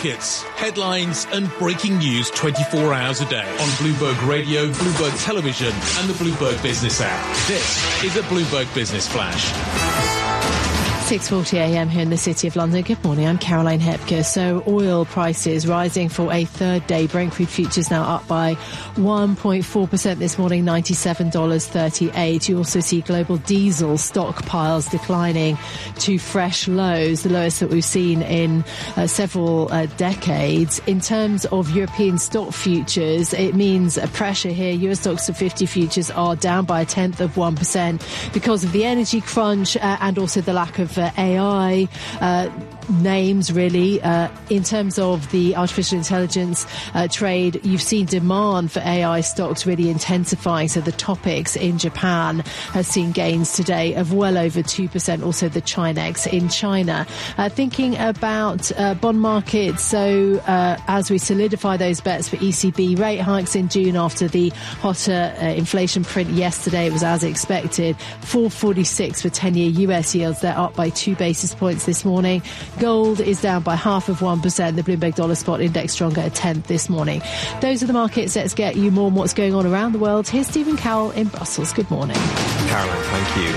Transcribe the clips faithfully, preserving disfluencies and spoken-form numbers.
markets, headlines and breaking news twenty-four hours a day on Bloomberg Radio, Bloomberg Television and the Bloomberg Business app. This is a Bloomberg Business Flash. six forty a m here in the City of London. Good morning, I'm Caroline Hepker. So oil prices rising for a third day. Brent crude futures now up by one point four percent this morning, ninety-seven dollars thirty-eight. You also see global diesel stockpiles declining to fresh lows, the lowest that we've seen in uh, several uh, decades. In terms of European stock futures, it means a pressure here. U S stocks to fifty futures are down by a tenth of one percent because of the energy crunch uh, and also the lack of Uh, A I uh, names, really. Uh, in terms of the artificial intelligence uh, trade, you've seen demand for A I stocks really intensifying. So the Topix in Japan has seen gains today of well over two percent. Also the Chinex in China. Uh, thinking about uh, bond markets, so uh, as we solidify those bets for E C B rate hikes in June after the hotter uh, inflation print yesterday, it was as expected. four forty-six for ten-year U S yields. They're up by two basis points this morning. Gold is down by half of one percent. The Bloomberg Dollar Spot Index stronger a tenth this morning. Those are the markets. Let's get you more on what's going on around the world. Here's Stephen Cowell in Brussels. Good morning. Caroline, thank you.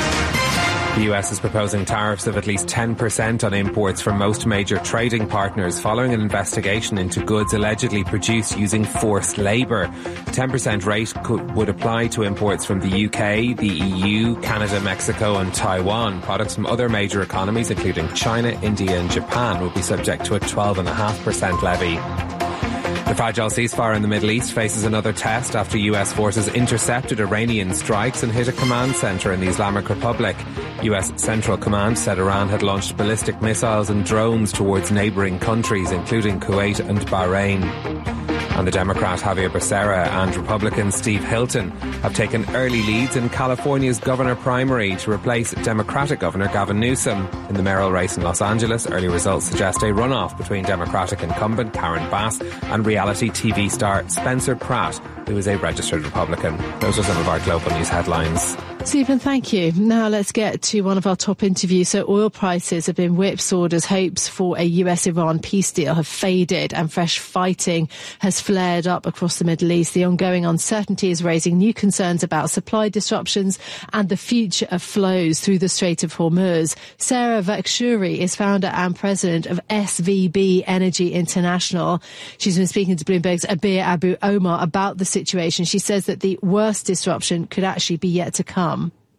The U S is proposing tariffs of at least ten percent on imports from most major trading partners following an investigation into goods allegedly produced using forced labour. The ten percent rate could, would apply to imports from the U K, the E U, Canada, Mexico and Taiwan. Products from other major economies, including China, India and Japan, will be subject to a twelve point five percent levy. The fragile ceasefire in the Middle East faces another test after U S forces intercepted Iranian strikes and hit a command centre in the Islamic Republic. U S Central Command said Iran had launched ballistic missiles and drones towards neighbouring countries, including Kuwait and Bahrain. And the Democrat Javier Becerra and Republican Steve Hilton have taken early leads in California's governor primary to replace Democratic Governor Gavin Newsom. In the mayoral race in Los Angeles, early results suggest a runoff between Democratic incumbent Karen Bass and reality T V star Spencer Pratt, who is a registered Republican. Those are some of our global news headlines. Stephen, thank you. Now let's get to one of our top interviews. So oil prices have been whipsawed as hopes for a U S Iran peace deal have faded and fresh fighting has flared up across the Middle East. The ongoing uncertainty is raising new concerns about supply disruptions and the future of flows through the Strait of Hormuz. Sarah Vakshuri is founder and president of S V B Energy International. She's been speaking to Bloomberg's Abir Abu Omar about the situation. She says that the worst disruption could actually be yet to come.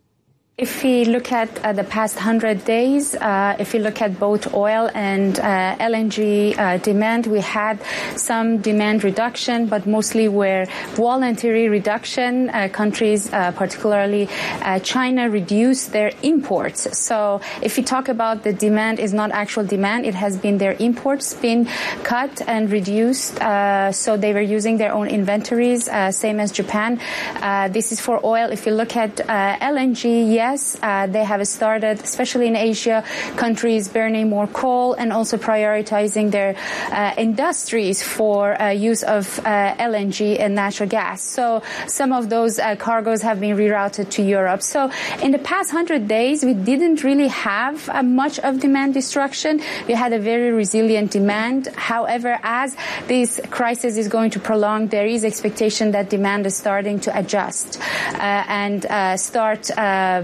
If we look at uh, the past one hundred days, uh, if we look at both oil and uh, L N G uh, demand, we had some demand reduction, but mostly were voluntary reduction. Uh, countries, uh, particularly uh, China, reduced their imports. So if we talk about the demand is not actual demand, it has been their imports been cut and reduced. Uh, so they were using their own inventories, uh, same as Japan. Uh, this is for oil. If you look at uh, L N G, yes. Yes, uh, they have started, especially in Asia, countries burning more coal and also prioritizing their uh, industries for uh, use of uh, L N G and natural gas. So some of those uh, cargoes have been rerouted to Europe. So in the past one hundred days, we didn't really have uh, much of demand destruction. We had a very resilient demand. However, as this crisis is going to prolong, there is expectation that demand is starting to adjust uh, and uh, start uh,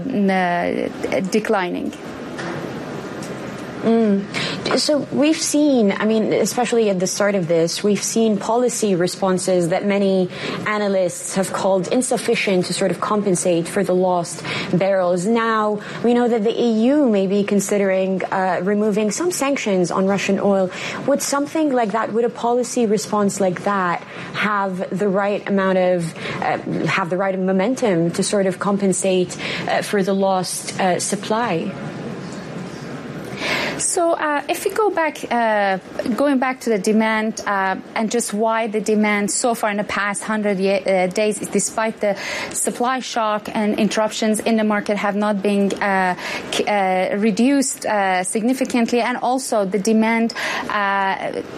Uh, declining. Mm. So we've seen, I mean, especially at the start of this, we've seen policy responses that many analysts have called insufficient to sort of compensate for the lost barrels. Now, we know that the E U may be considering uh, removing some sanctions on Russian oil. Would something like that, would a policy response like that have the right amount of, uh, have the right momentum to sort of compensate uh, for the lost uh, supply? So uh, if we go back, uh, going back to the demand uh, and just why the demand so far in the past one hundred uh, days, despite the supply shock and interruptions in the market, have not been uh, uh, reduced uh, significantly, and also the demand uh,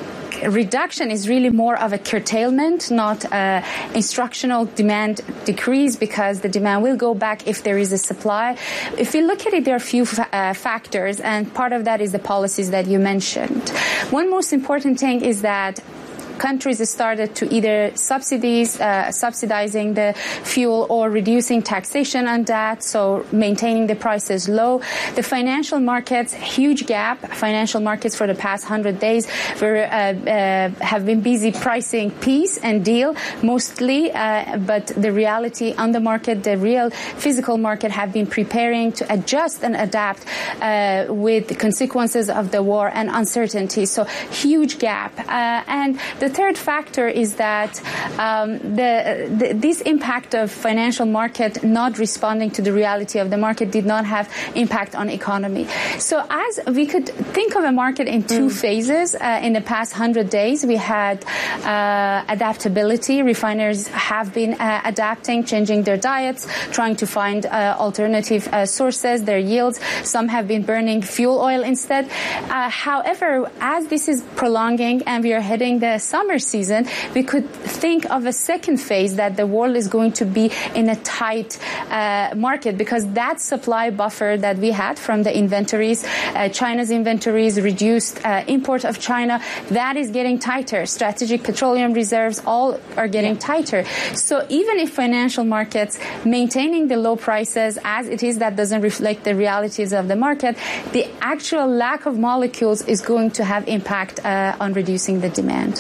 reduction is really more of a curtailment, not a instructional demand decrease, because the demand will go back if there is a supply. If you look at it, there are a few uh, factors, and part of that is the policies that you mentioned. One most important thing is that countries started to either subsidies, uh, subsidizing the fuel or reducing taxation on that, so maintaining the prices low. The financial markets, huge gap. Financial markets for the past hundred days were, uh, uh, have been busy pricing peace and deal mostly, uh, but the reality on the market, the real physical market, have been preparing to adjust and adapt uh, with the consequences of the war and uncertainty. So huge gap. Uh, and the third factor is that um, the, the this impact of financial market not responding to the reality of the market did not have impact on economy. So as we could think of a market in two mm. phases, uh, in the past hundred days, we had uh, adaptability. Refiners have been uh, adapting, changing their diets, trying to find uh, alternative uh, sources, their yields. Some have been burning fuel oil instead. Uh, however, as this is prolonging and we are heading the summer season, we could think of a second phase that the world is going to be in a tight uh, market, because that supply buffer that we had from the inventories, uh, China's inventories, reduced uh, import of China, that is getting tighter. Strategic petroleum reserves all are getting yeah. tighter. So even if financial markets maintaining the low prices as it is, that doesn't reflect the realities of the market, the actual lack of molecules is going to have impact uh, on reducing the demand.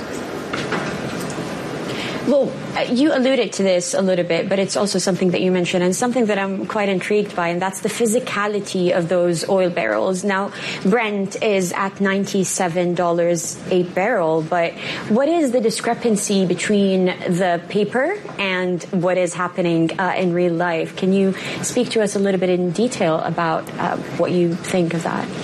Well, you alluded to this a little bit, but it's also something that you mentioned and something that I'm quite intrigued by, and that's the physicality of those oil barrels. Now, Brent is at ninety-seven dollars a barrel, but what is the discrepancy between the paper and what is happening uh, in real life? Can you speak to us a little bit in detail about uh, what you think of that?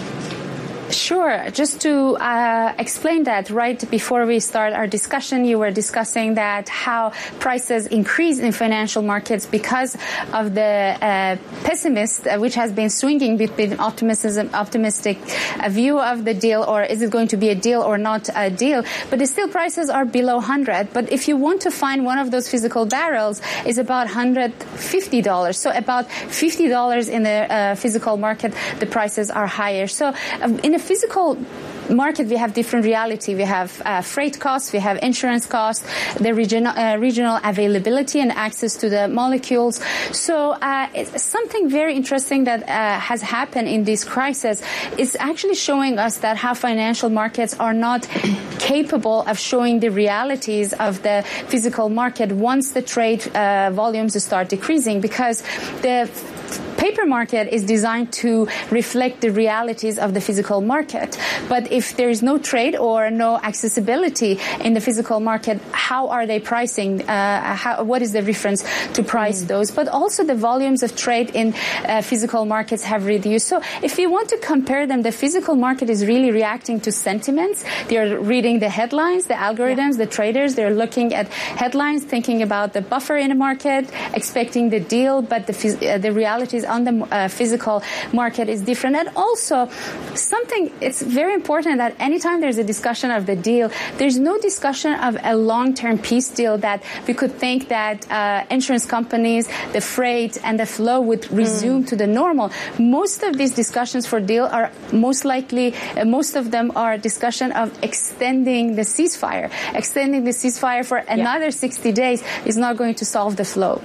Sure. Just to uh, explain that, right before we start our discussion, you were discussing that how prices increase in financial markets because of the uh, pessimist, uh, which has been swinging between optimism, optimistic uh, view of the deal, or is it going to be a deal or not a deal? But still, prices are below one hundred. But if you want to find one of those physical barrels, is about one hundred fifty dollars. So about fifty dollars in the uh, physical market, the prices are higher. So uh, in the physical market, we have different reality. We have uh, freight costs, we have insurance costs, the regional, uh, regional availability and access to the molecules. So uh, it's something very interesting that uh, has happened in this crisis is actually showing us that how financial markets are not capable of showing the realities of the physical market once the trade uh, volumes start decreasing, because the paper market is designed to reflect the realities of the physical market. But if there is no trade or no accessibility in the physical market, how are they pricing? Uh, how, what is the reference to price mm. those? But also the volumes of trade in uh, physical markets have reduced. So if you want to compare them, the physical market is really reacting to sentiments. They're reading the headlines, the algorithms, yeah. the traders. They're looking at headlines, thinking about the buffer in the market, expecting the deal, but the, uh, the realities on the uh, physical market is different. And also something, it's very important that anytime there's a discussion of the deal, there's no discussion of a long-term peace deal that we could think that uh, insurance companies, the freight and the flow would resume mm. to the normal. Most of these discussions for deal are most likely, uh, most of them are discussion of extending the ceasefire. Extending the ceasefire for another yeah. sixty days is not going to solve the flow.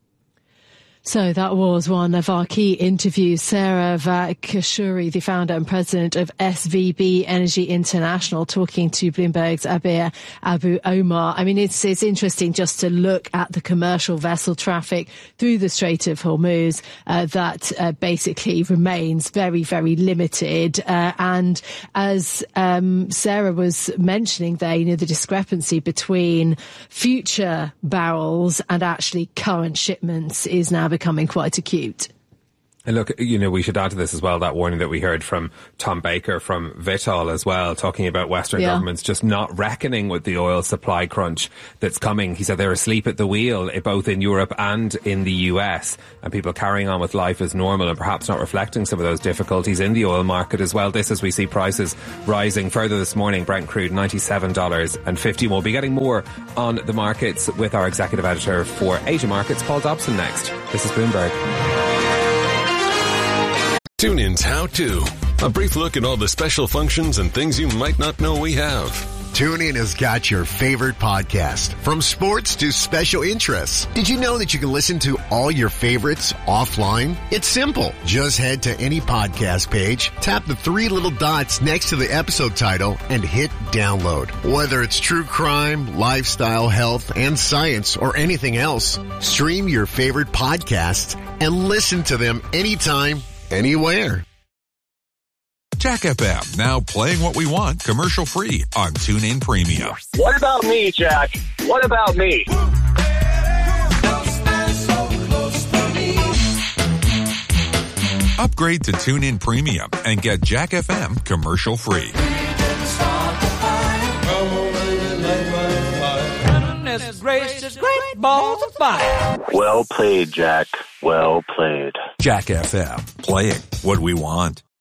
So that was one of our key interviews. Sarah Vakashuri, the founder and president of S V B Energy International, talking to Bloomberg's Abir Abu Omar. I mean, it's it's interesting just to look at the commercial vessel traffic through the Strait of Hormuz uh, that uh, basically remains very, very limited. Uh, and as um, Sarah was mentioning there, you know, the discrepancy between future barrels and actually current shipments is now becoming quite acute. And look, you know, we should add to this as well that warning that we heard from Tom Baker from Vitol as well, talking about Western yeah. governments just not reckoning with the oil supply crunch that's coming. He said they're asleep at the wheel, both in Europe and in the U S, and people carrying on with life as normal and perhaps not reflecting some of those difficulties in the oil market as well. This as we see prices rising further this morning. Brent crude ninety-seven dollars and fifty. We'll be getting more on the markets with our executive editor for Asia Markets, Paul Dobson, next. This is Bloomberg. TuneIn's How To. A brief look at all the special functions and things you might not know we have. TuneIn has got your favorite podcast, from sports to special interests. Did you know that you can listen to all your favorites offline? It's simple. Just head to any podcast page, tap the three little dots next to the episode title, and hit download. Whether it's true crime, lifestyle, health, and science, or anything else, stream your favorite podcasts and listen to them anytime, anywhere. Jack F M, now playing what we want, commercial free on TuneIn Premium. What about me, Jack? What about me? Upgrade to TuneIn Premium and get Jack F M commercial free. Gracious, great balls of fire. Well played, Jack. Well played. Jack F M, playing what we want.